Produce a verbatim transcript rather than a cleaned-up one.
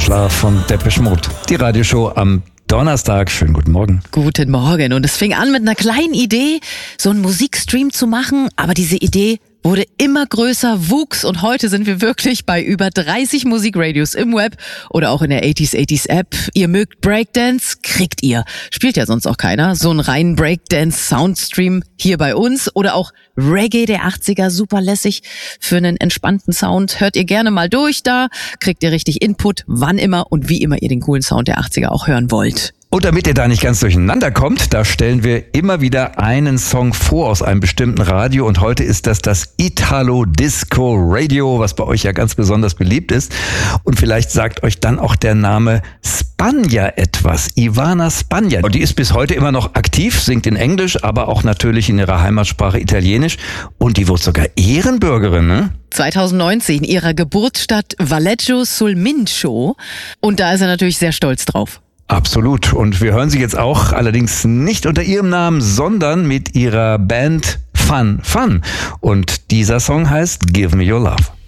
Winterschlaf von Depeche Mode. Die Radioshow am Donnerstag. Schönen guten Morgen. Guten Morgen. Und es fing an mit einer kleinen Idee, so einen Musikstream zu machen. Aber diese Idee wurde immer größer, wuchs und heute sind wir wirklich bei über dreißig Musikradios im Web oder auch in der achtziger achtziger App. Ihr mögt Breakdance, kriegt ihr. Spielt ja sonst auch keiner. So einen reinen Breakdance-Soundstream hier bei uns oder auch Reggae der achtziger, super lässig für einen entspannten Sound. Hört ihr gerne mal durch, da kriegt ihr richtig Input, wann immer und wie immer ihr den coolen Sound der achtziger auch hören wollt. Und damit ihr da nicht ganz durcheinander kommt, da stellen wir immer wieder einen Song vor aus einem bestimmten Radio. Und heute ist das das Italo Disco Radio, was bei euch ja ganz besonders beliebt ist. Und vielleicht sagt euch dann auch der Name Spagna etwas, Ivana Spagna. Und die ist bis heute immer noch aktiv, singt in Englisch, aber auch natürlich in ihrer Heimatsprache Italienisch. Und die wurde sogar Ehrenbürgerin, ne? zweitausendneunzehn in ihrer Geburtsstadt Valleggio sul Mincio. Und da ist er natürlich sehr stolz drauf. Absolut. Und wir hören sie jetzt auch, allerdings nicht unter ihrem Namen, sondern mit ihrer Band Fun Fun. Und dieser Song heißt Give Me Your Love.